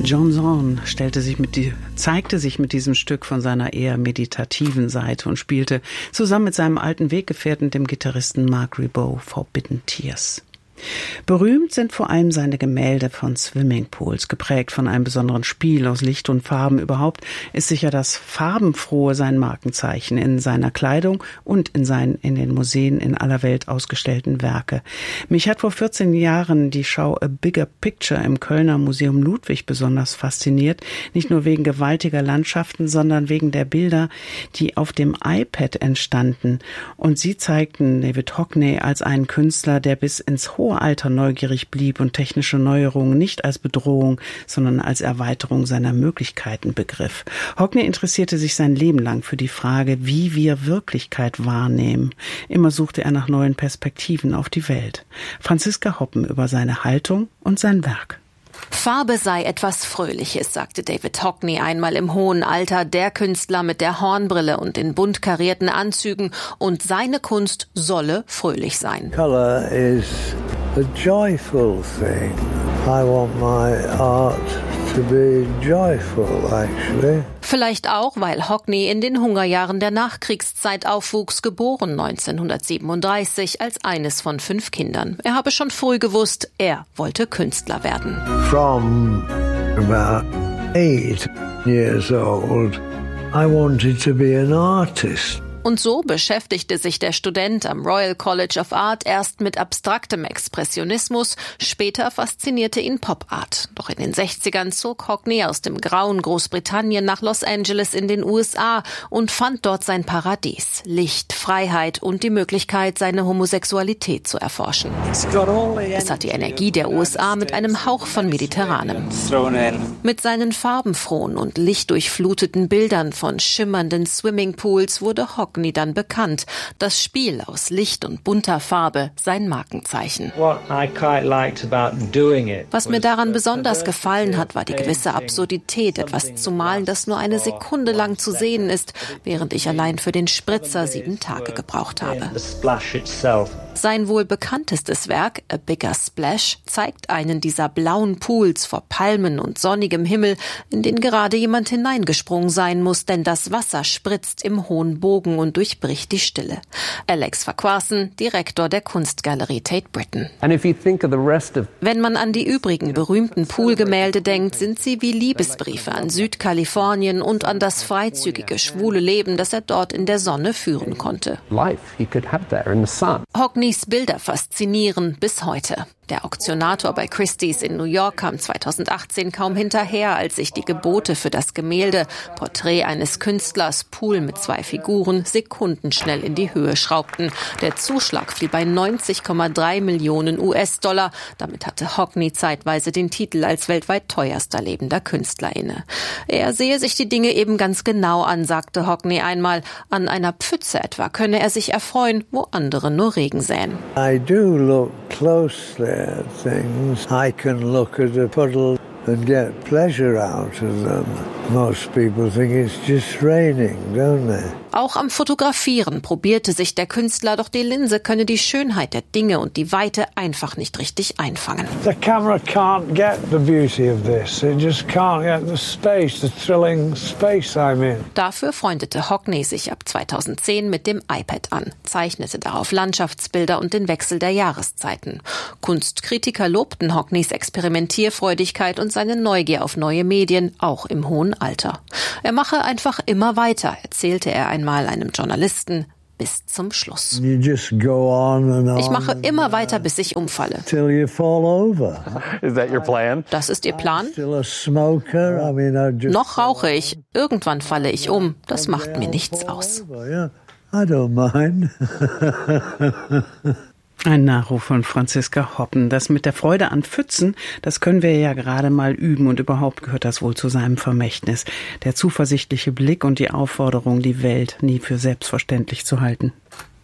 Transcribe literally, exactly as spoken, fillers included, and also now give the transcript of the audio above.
John Zorn stellte sich mit die, zeigte sich mit diesem Stück von seiner eher meditativen Seite und spielte zusammen mit seinem alten Weggefährten, dem Gitarristen Mark Ribot, Forbidden Tears. Berühmt sind vor allem seine Gemälde von Swimmingpools, geprägt von einem besonderen Spiel aus Licht und Farben. Überhaupt ist sicher das Farbenfrohe sein Markenzeichen in seiner Kleidung und in seinen in den Museen in aller Welt ausgestellten Werke. Mich hat vor vierzehn Jahren die Schau A Bigger Picture im Kölner Museum Ludwig besonders fasziniert, nicht nur wegen gewaltiger Landschaften, sondern wegen der Bilder, die auf dem iPad entstanden. Und sie zeigten David Hockney als einen Künstler, der bis ins hohe Alter neugierig blieb und technische Neuerungen nicht als Bedrohung, sondern als Erweiterung seiner Möglichkeiten begriff. Hockney interessierte sich sein Leben lang für die Frage, wie wir Wirklichkeit wahrnehmen. Immer suchte er nach neuen Perspektiven auf die Welt. Franziska Hoppen über seine Haltung und sein Werk. Farbe sei etwas Fröhliches, sagte David Hockney einmal im hohen Alter, der Künstler mit der Hornbrille und den bunt karierten Anzügen, und seine Kunst solle fröhlich sein. Color is a joyful thing. I want my art to be joyful, actually. Vielleicht auch, weil Hockney in den Hungerjahren der Nachkriegszeit aufwuchs, geboren neunzehnhundertsiebenunddreißig als eines von fünf Kindern. Er habe schon früh gewusst, er wollte Künstler werden. From about eight years old, I wanted to be an artist. Und so beschäftigte sich der Student am Royal College of Art erst mit abstraktem Expressionismus, später faszinierte ihn Pop-Art. Doch in den sechzigern zog Hockney aus dem grauen Großbritannien nach Los Angeles in den U S A und fand dort sein Paradies, Licht, Freiheit und die Möglichkeit, seine Homosexualität zu erforschen. Es hat die Energie der U S A mit einem Hauch von Mediterranem. Mit seinen farbenfrohen und lichtdurchfluteten Bildern von schimmernden Swimmingpools wurde Hockney dann bekannt. Das Spiel aus Licht und bunter Farbe sein Markenzeichen. Was mir daran besonders gefallen hat, war die gewisse Absurdität, etwas zu malen, das nur eine Sekunde lang zu sehen ist, während ich allein für den Spritzer sieben Tage gebraucht habe. Sein wohl bekanntestes Werk, A Bigger Splash, zeigt einen dieser blauen Pools vor Palmen und sonnigem Himmel, in den gerade jemand hineingesprungen sein muss, denn das Wasser spritzt im hohen Bogen und durchbricht die Stille. Alex Farquharson, Direktor der Kunstgalerie Tate Britain. Wenn man an die übrigen berühmten Poolgemälde denkt, sind sie wie Liebesbriefe an Südkalifornien und an das freizügige, schwule Leben, das er dort in der Sonne führen konnte. Hockneys Bilder faszinieren bis heute. Der Auktionator bei Christie's in New York kam zweitausendachtzehn kaum hinterher, als sich die Gebote für das Gemälde, Porträt eines Künstlers, Pool mit zwei Figuren, sekundenschnell in die Höhe schraubten. Der Zuschlag fiel bei neunzig Komma drei Millionen U S-Dollar. Damit hatte Hockney zeitweise den Titel als weltweit teuerster lebender Künstler inne. Er sehe sich die Dinge eben ganz genau an, sagte Hockney einmal. An einer Pfütze etwa könne er sich erfreuen, wo andere nur Regen säen. I do look closely at things. I can look at a puddle and get pleasure out of them. Most people think it's just raining, don't they? Auch am Fotografieren probierte sich der Künstler, doch die Linse könne die Schönheit der Dinge und die Weite einfach nicht richtig einfangen. The camera can't get the beauty of this. It just can't get the space, the thrilling space I'm in. Dafür freundete Hockney sich ab zweitausendzehn mit dem iPad an, zeichnete darauf Landschaftsbilder und den Wechsel der Jahreszeiten. Kunstkritiker lobten Hockneys Experimentierfreudigkeit und seine Neugier auf neue Medien, auch im hohen Alter. Er mache einfach immer weiter, erzählte er einmal einem Journalisten, bis zum Schluss. You just go on and on. Ich mache immer weiter, bis ich umfalle. Till you fall over. Is that your plan? Das ist Ihr Plan? Still a smoker. I mean, I just Noch rauche ich. Irgendwann falle ich um. Das macht mir nichts aus. Yeah, I don't mind. Ein Nachruf von Franziska Hoppen. Das mit der Freude an Pfützen, das können wir ja gerade mal üben und überhaupt gehört das wohl zu seinem Vermächtnis. Der zuversichtliche Blick und die Aufforderung, die Welt nie für selbstverständlich zu halten.